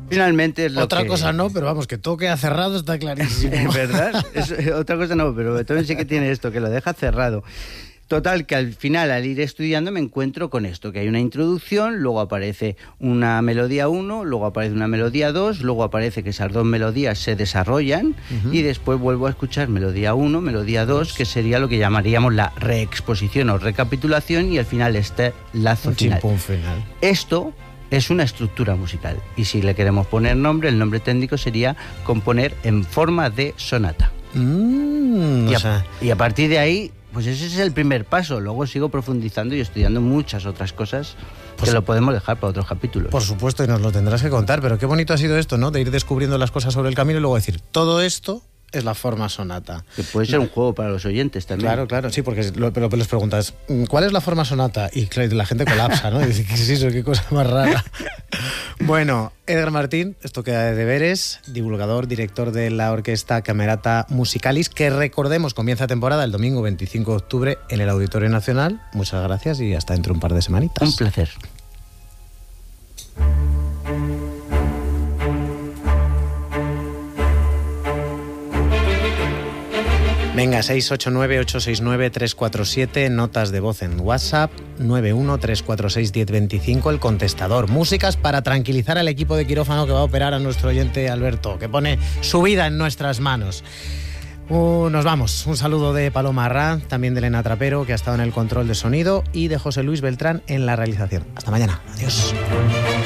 Finalmente es lo Otra que... cosa no, pero vamos, que todo queda cerrado está clarísimo. ¿Verdad? Otra cosa no, pero Beethoven sí que tiene esto, que lo deja cerrado. Total, que al final, al ir estudiando, me encuentro con esto, que hay una introducción, luego aparece una melodía 1, luego aparece una melodía 2, luego aparece que esas dos melodías se desarrollan y después vuelvo a escuchar melodía 1, melodía 2, que sería lo que llamaríamos la reexposición o recapitulación, y al final este lazo final. Chimpún final. Esto es una estructura musical, y si le queremos poner nombre, el nombre técnico sería componer en forma de sonata. Y a partir de ahí, pues ese es el primer paso. Luego sigo profundizando y estudiando muchas otras cosas que lo podemos dejar para otros capítulos. Por supuesto, y nos lo tendrás que contar, pero qué bonito ha sido esto, ¿no? De ir descubriendo las cosas sobre el camino y luego decir, todo esto es la forma sonata. Que puede ser un juego para los oyentes también. Claro, sí, porque pero les preguntas, ¿cuál es la forma sonata? Y claro, la gente colapsa, ¿no? Y dice, ¿qué es eso? ¿Qué cosa más rara? Bueno, Edgar Martín, esto queda de deberes, divulgador, director de la Orquesta Camerata Musicalis, que recordemos comienza temporada el domingo 25 de octubre en el Auditorio Nacional. Muchas gracias y hasta dentro de un par de semanitas. Un placer. Venga, 689-869-347, notas de voz en WhatsApp, 91-346-1025, el contestador. Músicas para tranquilizar al equipo de quirófano que va a operar a nuestro oyente Alberto, que pone su vida en nuestras manos. Nos vamos. Un saludo de Paloma Arrá, también de Elena Trapero, que ha estado en el control de sonido, y de José Luis Beltrán en la realización. Hasta mañana. Adiós.